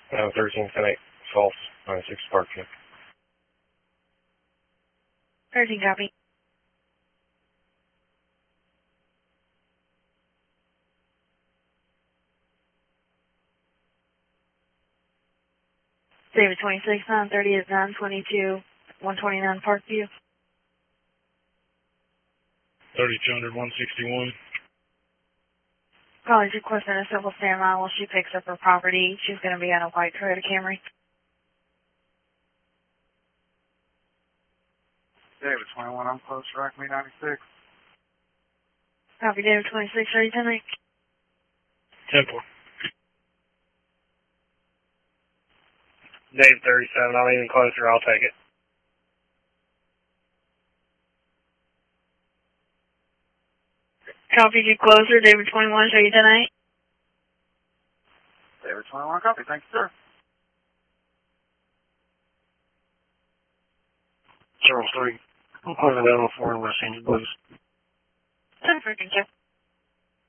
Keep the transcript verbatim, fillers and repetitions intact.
Uh, thirteen ten eight, false, nine six Parkview. thirteen copy. David twenty-six, nine thirty is nine twenty-two, one twenty-nine Parkview. thirty-two hundred, one sixty-one. College requesting a simple standby while she picks up her property. She's going to be on a white Toyota Camry. David twenty-one, I'm close to Rack Me ninety-six. Copy, David twenty-six, thirty ten eight. Temple. Dave thirty-seven, I'm even closer, I'll take it. Copy, you closer, David twenty-one, thirty ten eight. David twenty-one, copy, thank you, sir. Zero three. I'm calling it over for West Indian Blues. ten, thank you.